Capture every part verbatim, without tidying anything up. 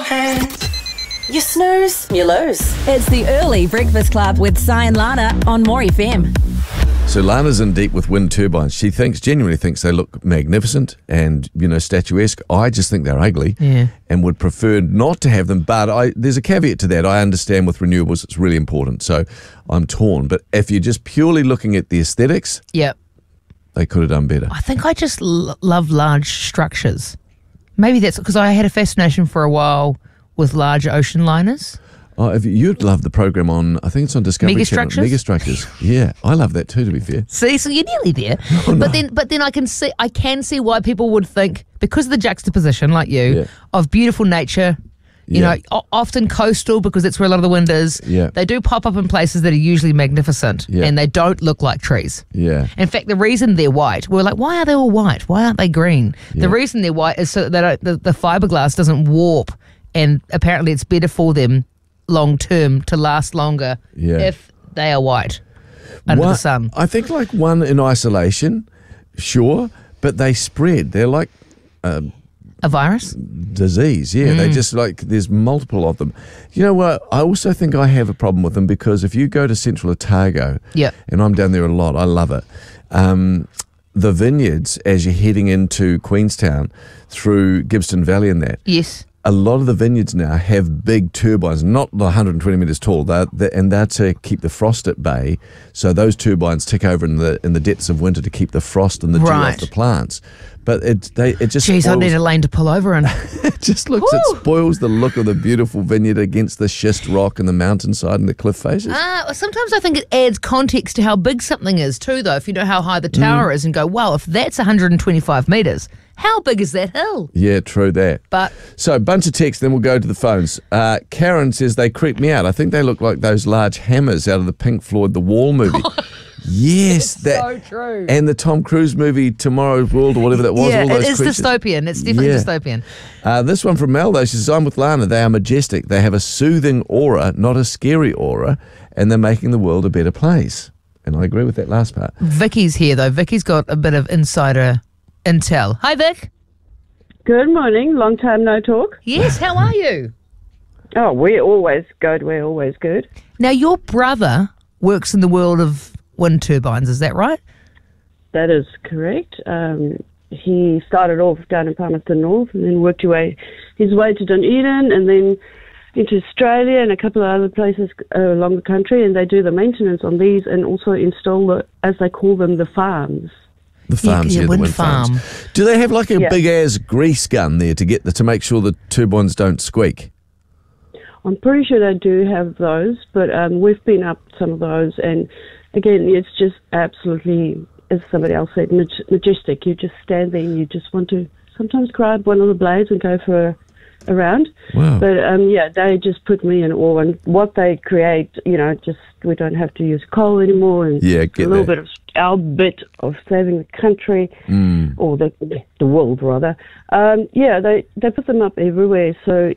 hands. You snooze, you lose. It's the Early Breakfast Club with Si and Lana on More F M. So Lana's in deep with wind turbines. She thinks, genuinely thinks they look magnificent and, you know, statuesque. I just think they're ugly Yeah. and would prefer not to have them. But I, there's a caveat to that. I understand with renewables it's really important. So I'm torn. But if you're just purely looking at the aesthetics, Yep. they could have done better. I think I just l- love large structures. Maybe that's because I had a fascination for a while with large ocean liners. Oh, if you- you'd love the program on, I think it's on Discovery Channel. Megastructures? Megastructures. Yeah, I love that too, to be fair. See, so you're nearly there. Oh, But then, but then I can see, I can see why people would think, because of the juxtaposition, like you, Yeah. of beautiful nature. You Yeah. know, o- often coastal because that's where a lot of the wind is. Yeah. They do pop up in places that are usually magnificent, Yeah. and they don't look like trees. Yeah. In fact, the reason they're white, we're like, why are they all white? Why aren't they green? Yeah. The reason they're white is so that they don't, the, the fiberglass doesn't warp, and apparently it's better for them long term to last longer Yeah. if they are white under One- the sun. I think like one in isolation, sure, but they spread. They're like A virus? disease. Yeah, they just like, there's multiple of them. You know what? I also think I have a problem with them because if you go to Central Otago, Yep. and I'm down there a lot, I love it. Um, the vineyards, as you're heading into Queenstown through Gibston Valley and that, Yes. a lot of the vineyards now have big turbines, not the one hundred twenty metres tall, they're, they're, and they're to keep the frost at bay. So those turbines tick over in the in the depths of winter to keep the frost and the dew Right. off the plants. But it they it just Jeez, I spoils, need a lane to pull over in. it just looks Woo! it spoils the look of the beautiful vineyard against the schist rock and the mountainside and the cliff faces. Uh, sometimes I think it adds context to how big something is too, though, if you know how high the tower is and go, well, if that's one hundred twenty-five metres, how big is that hill? Yeah, true that. But So a bunch of texts, then we'll go to the phones. Uh, Karen says they creep me out. I think they look like those large hammers out of the Pink Floyd The Wall movie. Yes, that so true. and the Tom Cruise movie Tomorrow's World or whatever that was. yeah, all those it is creatures. dystopian. It's definitely Yeah. dystopian. Uh, this one from Mel though, she says, I'm with Lana. They are majestic. They have a soothing aura, not a scary aura, and they're making the world a better place. And I agree with that last part. Vicky's here, though. Vicky's got a bit of insider intel. Hi, Vic. Good morning. Long time no talk. Yes, how are you? Oh, we're always good. We're always good. Now, your brother works in the world of wind turbines, is that right? That is correct. Um, he started off down in Palmerston North and then worked his way, his way to Dunedin and then into Australia and a couple of other places uh, along the country, and they do the maintenance on these and also install the, as they call them, the farms. The farms, yeah, yeah, the wind wind farms. farm. Do they have like a Yeah. big ass grease gun there to get the, to make sure the turbines don't squeak? I'm pretty sure they do have those, but um, we've been up some of those, and again, it's just absolutely, as somebody else said, maj- majestic. You just stand there and you just want to sometimes grab one of the blades and go for a, a round. Wow. But um, yeah, they just put me in awe, and what they create, you know, just we don't have to use coal anymore, and Yeah, a get little that. bit of our bit of saving the country, Mm. or the the world rather. Um, yeah, they they put them up everywhere, so.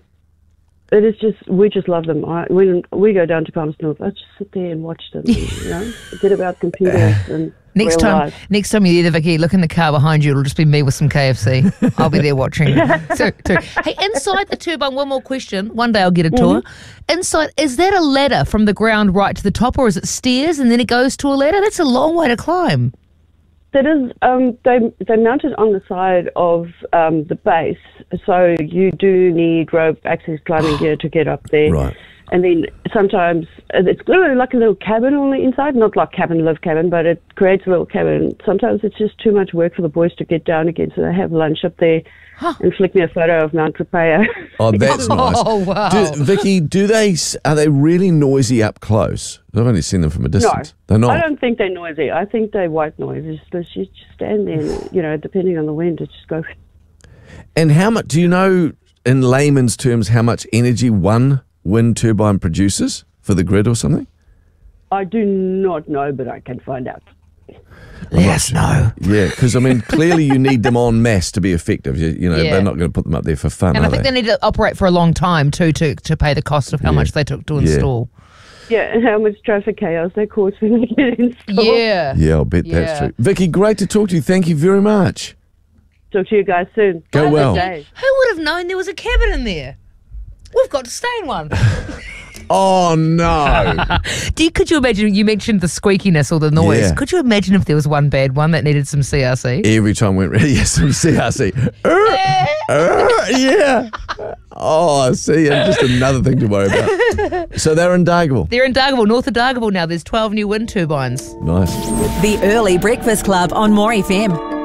It is just, we just love them. I, when we go down to Palmerston North, I just sit there and watch them, you know, forget about computers and Next real time, life. next time you're there, Vicky, look in the car behind you. It'll just be me with some K F C. I'll be there watching. so, too. Hey, inside the turbine, one more question. One day I'll get a tour. Inside, is that a ladder from the ground right to the top, or is it stairs and then it goes to a ladder? That's a long way to climb. That is, um, they they mount it on the side of um, the base, so you do need rope access climbing gear to get up there. Right. And then sometimes uh, it's literally like a little cabin on the inside, not like cabin, live cabin, but it creates a little cabin. Sometimes it's just too much work for the boys to get down again, so they have lunch up there and flick me a photo of Mount Rapaya. Oh, that's nice. Oh, wow. Do, Vicky, do they, s- are they really noisy up close? I've only seen them from a distance. They're I not. don't think they're noisy. I think they're white noise. It's just, you just stand there and, you know, depending on the wind, it just goes. And how much, do you know in layman's terms how much energy one wind turbine produces for the grid or something? I do not know, but I can find out. Let us know. Yeah, because I mean, clearly you need them en masse to be effective. You, you know, Yeah. they're not going to put them up there for fun, And are I think they need to operate for a long time too to, to pay the cost of how Yeah. much they took to Yeah. install. Yeah, and how much traffic chaos they cause when they get installed. Yeah. Yeah, I'll bet that's Yeah. true. Vicky, great to talk to you. Thank you very much. Talk to you guys soon. Go Have a well. good day. Who would have known there was a cabin in there? We've got to stay in one. Oh, no. Do you, could you imagine, you mentioned the squeakiness or the noise. Yeah. Could you imagine if there was one bad one that needed some C R C? Every time we went, yes, some C R C. Uh, uh, yeah. Oh, see, and just another thing to worry about. So they're in Dargaville. They're in Dargaville, north of Dargaville now. There's twelve new wind turbines. Nice. The Early Breakfast Club on More F M.